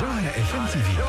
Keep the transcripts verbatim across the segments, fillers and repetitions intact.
جوهرة اف ام تي في.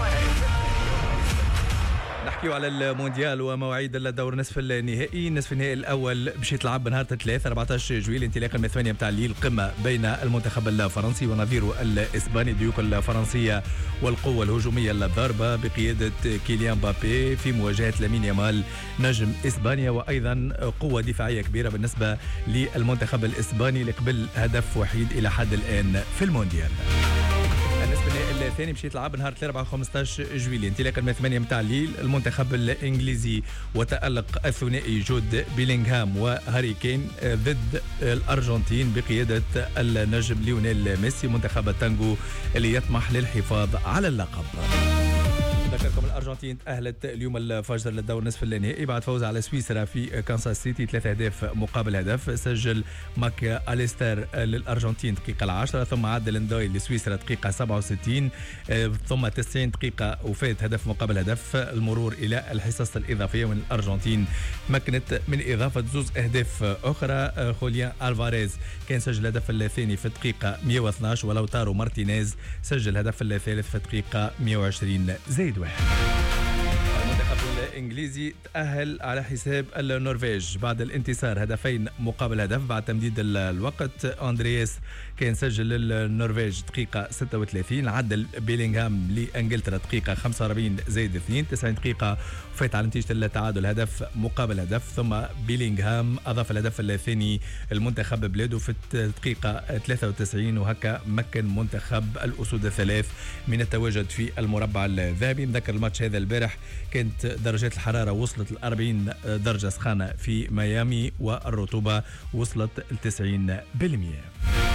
نحكيو على المونديال ومواعيد الدور نصف النهائي. نصف النهائي الاول باش يتلعب بنهار الثلاثاء أربعطاش جويلية انطلاقا من ثمانية متاع الليل، قمه بين المنتخب الفرنسي ونظيره الاسباني. الديوك الفرنسيه والقوه الهجوميه الضاربه بقياده كيليان مبابي في مواجهه لامين يامال نجم اسبانيا، وايضا قوه دفاعيه كبيره بالنسبه للمنتخب الاسباني اللي قبل هدف وحيد الى حد الان في المونديال. النصف النهائي الثاني مشيت تلعب نهار الأربعاء خمسطاش جويلية انطلاقا من ثمانية متاع الليل. المنتخب الانجليزي وتألق الثنائي جود بيلينغهام وهاري كين ضد الارجنتين بقياده النجم ليونيل ميسي، منتخب التانجو اللي يطمح للحفاظ على اللقب. ذكركم الارجنتين تاهلت اليوم الفجر للدور نصف النهائي بعد فوز على سويسرا في كانساس سيتي ثلاثة اهداف مقابل هدف. سجل ماك اليستر للارجنتين دقيقه العاشرة، ثم عدل انداي لسويسرا دقيقه سبعة وستين، ثم تسعين دقيقه وفات هدف مقابل هدف. المرور الى الحصص الاضافيه من الارجنتين تمكنت من اضافه زوز اهداف اخرى. خوليان الفاريز كان سجل الهدف الثاني في الدقيقه مئة واثناش، ولوتارو مارتينيز سجل الهدف الثالث في الدقيقه مئة وعشرين زائد واحد. المنتخب الانجليزي تأهل على حساب النرويج بعد الانتصار هدفين مقابل هدف بعد تمديد الوقت. اندرياس كان سجل للنرويج دقيقة ستة وثلاثين، عدل بيلينغهام لانجلترا دقيقة خمسة وأربعين زائد اثنين، تسعين دقيقة وفات على نتيجة التعادل هدف مقابل هدف. ثم بيلينغهام اضاف الهدف الثاني المنتخب بلاده في الدقيقة ثلاثة وتسعين، وهكا مكن منتخب الاسود الثلاث من التواجد في المربع الذهبي. نذكر الماتش هذا البارح كانت درجات الحرارة وصلت ل أربعين درجة سخانة في ميامي، والرطوبة وصلت ل تسعين بالمئة.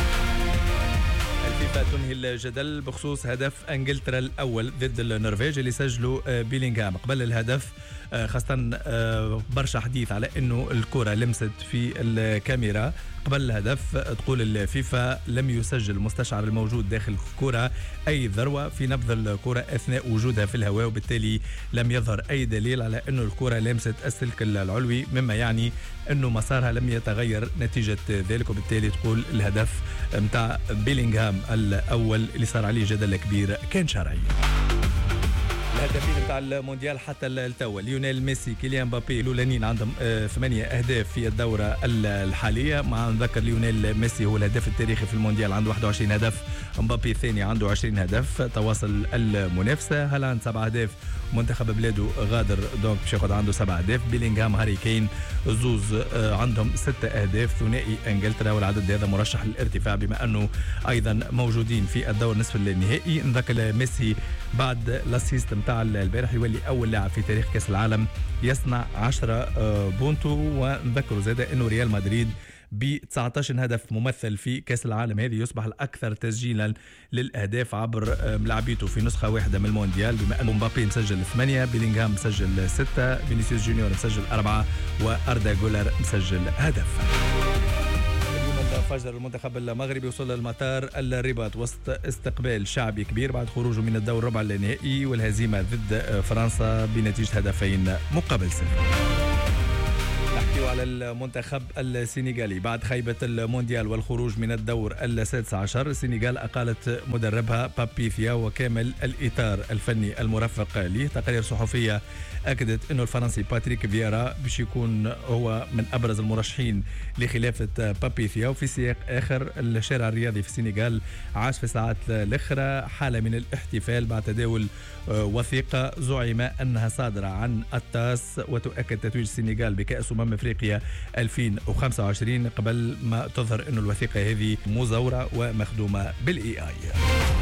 الفيفا تنهي الجدل بخصوص هدف انجلترا الاول ضد النرويج اللي سجلوا بيلينغهام قبل الهدف، خاصة برشا حديث على انه الكرة لمست في الكاميرا قبل الهدف. تقول الفيفا لم يسجل المستشعر الموجود داخل الكرة اي ذروة في نبض الكرة اثناء وجودها في الهواء، وبالتالي لم يظهر اي دليل على انه الكرة لمست السلك العلوي، مما يعني انه مسارها لم يتغير نتيجة ذلك، وبالتالي تقول الهدف متاع بيلينغهام الاول اللي صار عليه جدل كبير كان شرعي. الهدافين نتاع المونديال حتى التوا ليونيل ميسي كيليان مبابي الاولانيين عندهم ثمانية اهداف في الدوره الحاليه. مع نذكر ليونيل ميسي هو الهداف التاريخي في المونديال عنده واحد وعشرين هدف، مبابي الثاني عنده عشرين هدف. تواصل المنافسه، هالاند سبع اهداف، منتخب بلاده غادر دونك باش ياخذ عنده سبع اهداف. بيلينغهام هاري كين زوز عندهم ستة اهداف. ثنائي انجلترا والعدد هذا مرشح للارتفاع بما انه ايضا موجودين في الدور نصف النهائي. نذكر ميسي بعد الاسيست نتاع البارح يولي اول لاعب في تاريخ كاس العالم يصنع عشرة بونتو. ونذكروا زاده انه ريال مدريد ب تسعطاش هدف ممثل في كاس العالم هذه يصبح الاكثر تسجيلا للاهداف عبر ملاعبيته في نسخه واحده من المونديال، بما ان مبابي مسجل ثمانية، بيلينغهام مسجل ستة، فينيسيوس جونيور مسجل أربعة، واردا جولر مسجل هدف. فجر المنتخب المغربي وصل للمطار الرباط وسط استقبال شعبي كبير بعد خروجه من الدور الربع النهائي والهزيمه ضد فرنسا بنتيجه هدفين مقابل صفر. نحكي على المنتخب السنغالي بعد خيبة المونديال والخروج من الدور السادس عشر. السنغال أقالت مدربها بابيثيا وكامل الإطار الفني المرفق له. تقارير صحفية أكدت أنه الفرنسي باتريك فييرا باش يكون هو من أبرز المرشحين لخلافة بابيثيا. وفي سياق آخر الشارع الرياضي في السنغال عاش في الساعات الأخرى حالة من الاحتفال بعد تداول وثيقة زعم أنها صادرة عن التاس وتؤكد تتويج السنغال بكأس أمم أفريقيا ألفين وخمسة وعشرين قبل ما تظهر أن الوثيقة هذه مزورة ومخدومة بالإي آي.